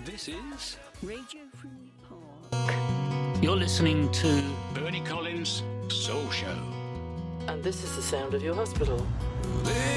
This is Radio Free Park. You're listening to Bernie Collins' Soul Show. And this is the sound of your hospital.